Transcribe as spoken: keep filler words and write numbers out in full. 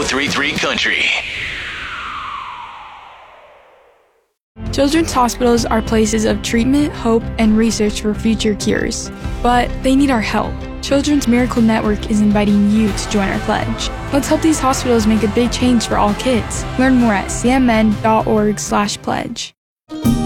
three three Country. Children's hospitals are places of treatment, hope, and research for future cures. But they need our help. Children's Miracle Network is inviting you to join our pledge. Let's help these hospitals make a big change for all kids. Learn more at c m n dot org slash pledge.